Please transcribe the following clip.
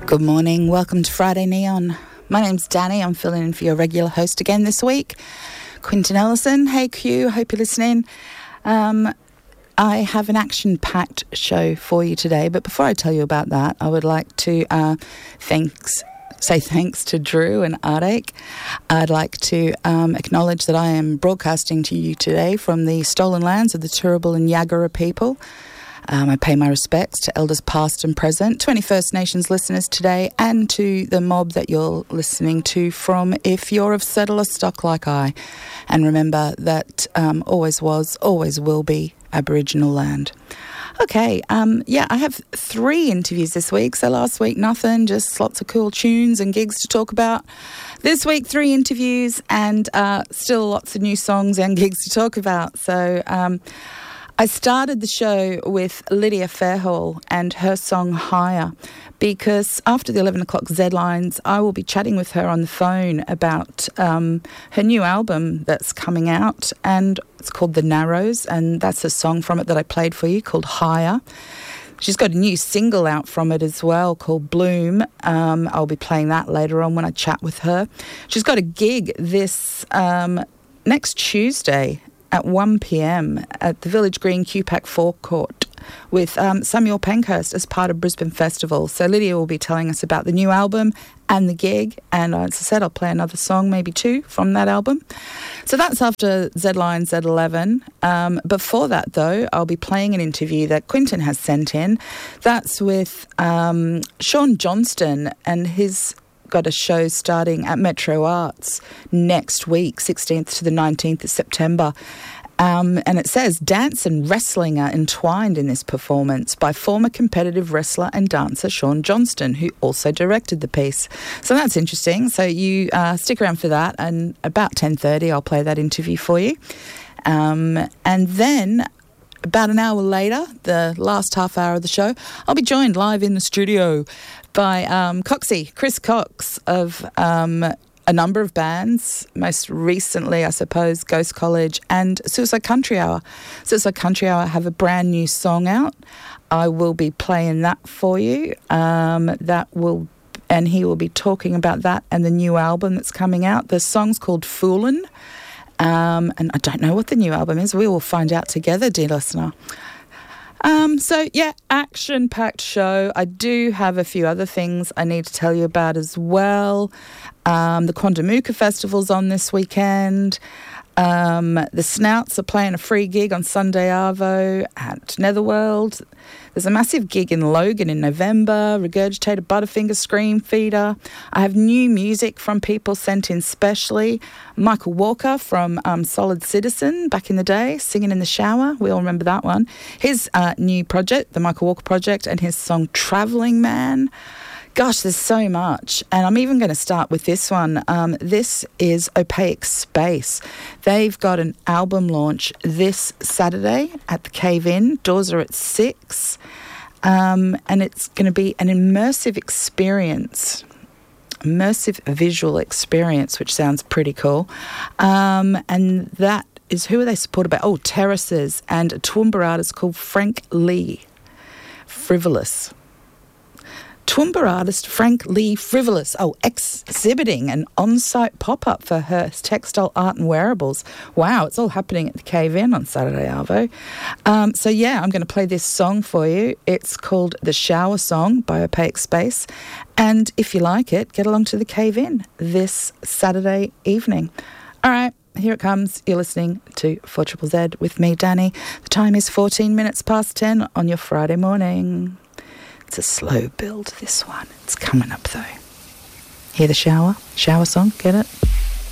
Good morning, welcome to Friday Neon. My name's Danny, I'm filling in for your regular host again this week, Quinton Ellison. Hey Q, hope you're listening. I have an action-packed show for you today, but before I tell you about that, I would like to say thanks to Drew and Ardake. I'd like to acknowledge that I am broadcasting to you today from the stolen lands of the Turrbal and Yagara people. I pay my respects to elders past and present, 21st Nations listeners today, and to the mob that you're listening to from if you're of settler stock like I. And remember that always was, always will be Aboriginal land. Okay, I have 3 interviews this week. So last week, nothing, just lots of cool tunes and gigs to talk about. This week, 3 interviews and still lots of new songs and gigs to talk about. So I started the show with Lydia Fairhall and her song Higher, because after the 11 o'clock Z-Lines, I will be chatting with her on the phone about her new album that's coming out, and it's called The Narrows, and that's a song from it that I played for you called Higher. She's got a new single out from it as well called Bloom. I'll be playing that later on when I chat with her. She's got a gig this next Tuesday at 1 p.m. at the Village Green QPAC forecourt with Samuel Pankhurst as part of Brisbane Festival. So Lydia will be telling us about the new album and the gig, and as I said, I'll play another song, maybe 2, from that album. So that's after Z-Line Z11. Before that, though, I'll be playing an interview that Quinton has sent in. That's with Sean Johnston, and his got a show starting at Metro Arts next week, 16th to the 19th of September. And it says, dance and wrestling are entwined in this performance by former competitive wrestler and dancer Sean Johnston, who also directed the piece. So that's interesting. So you stick around for that, and about 10:30 I'll play that interview for you. And then about an hour later, the last half hour of the show, I'll be joined live in the studio by Coxie, Chris Cox of a number of bands, most recently, I suppose, Ghost College and Suicide Country Hour. Suicide Country Hour have a brand new song out. I will be playing that for you. And he will be talking about that and the new album that's coming out. The song's called Foolin'. And I don't know what the new album is. We will find out together, dear listener. Action-packed show. I do have a few other things I need to tell you about as well. The Quandamooka Festival's on this weekend. The Snouts are playing a free gig on Sunday Arvo at Netherworld. There's a massive gig in Logan in November, Regurgitated Butterfinger, Scream Feeder. I have new music from people sent in specially. Michael Walker from Solid Citizen back in the day, Singing in the Shower. We all remember that one. His new project, the Michael Walker Project, and his song Travelling Man. Gosh, there's so much. And I'm even going to start with this one. This is Opaque Space. They've got an album launch this Saturday at the Cave Inn. Doors are at 6. And it's going to be an immersive experience. Immersive visual experience, which sounds pretty cool. And that is, who are they supported by? Oh, Terraces and a Toowoomba artist called Frank Lee Frivolous. Toowoomba artist Frank Lee Frivolous, exhibiting an on-site pop-up for her textile art and wearables. Wow, it's all happening at the Cave Inn on Saturday, Arvo. I'm going to play this song for you. It's called The Shower Song by Opaque Space. And if you like it, get along to the Cave Inn this Saturday evening. All right, here it comes. You're listening to 4ZZZ with me, Danny. The time is 14 minutes past 10 on your Friday morning. It's a slow build, this one. It's coming up, though. Hear the shower song? Get it?